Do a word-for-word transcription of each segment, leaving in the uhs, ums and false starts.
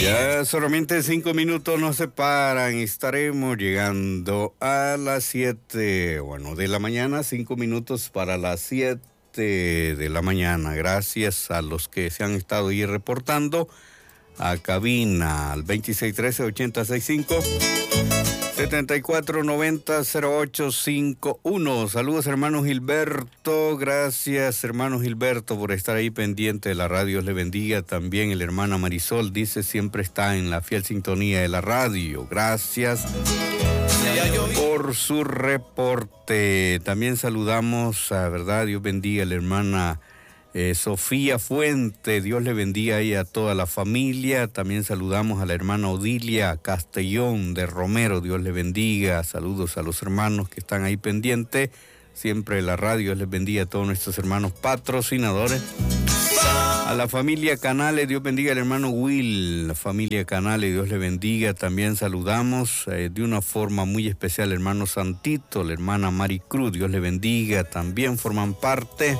Ya solamente cinco minutos nos separan. Estaremos llegando a las siete, bueno, de la mañana, cinco minutos para las siete de la mañana. Gracias a los que se han estado ahí reportando a cabina al veintiséis trece, ochenta sesenta y cinco, setenta y cuatro noventa, cero ocho cincuenta y uno. Saludos, hermano Gilberto. Gracias, hermano Gilberto, por estar ahí pendiente de la radio. Dios le bendiga. También el hermano Marisol dice siempre está en la fiel sintonía de la radio. Gracias por su reporte. También saludamos, a verdad, Dios bendiga a la hermana Eh, Sofía Fuente, Dios le bendiga ahí a toda la familia. También saludamos a la hermana Odilia Castellón de Romero, Dios le bendiga. Saludos a los hermanos que están ahí pendientes, siempre la radio. Dios les bendiga a todos nuestros hermanos patrocinadores. A la familia Canales, Dios bendiga al hermano Will, la familia Canales, Dios le bendiga. También saludamos eh, de una forma muy especial al hermano Santito, la hermana Maricruz, Dios le bendiga. También forman parte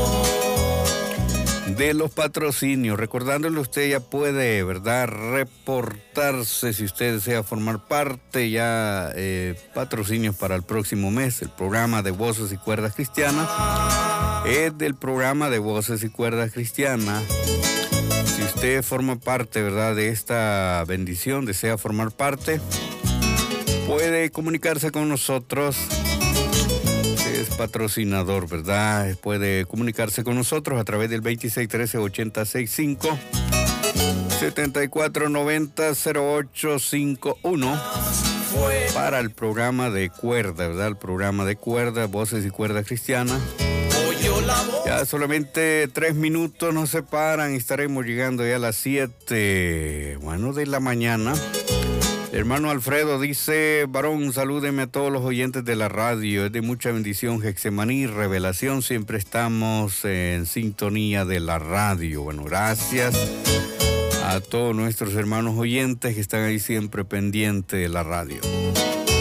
de los patrocinios. Recordándole, usted ya puede, ¿verdad?, reportarse si usted desea formar parte. Ya eh, patrocinios para el próximo mes. El programa de Voces y Cuerdas Cristianas es del programa de Voces y Cuerdas Cristianas. Si usted forma parte, ¿verdad?, de esta bendición, desea formar parte, puede comunicarse con nosotros. Es patrocinador, ¿verdad? Puede comunicarse con nosotros a través del veintiséis trece, ochenta sesenta y cinco, setenta y cuatro noventa, cero ocho cincuenta y uno para el programa de cuerda, ¿verdad? El programa de cuerda, Voces y Cuerdas Cristianas. Ya solamente tres minutos nos separan y estaremos llegando ya a las siete, bueno, de la mañana. El hermano Alfredo dice, varón, salúdeme a todos los oyentes de la radio, es de mucha bendición, Getsemaní, revelación, siempre estamos en sintonía de la radio. Bueno, gracias a todos nuestros hermanos oyentes que están ahí siempre pendientes de la radio.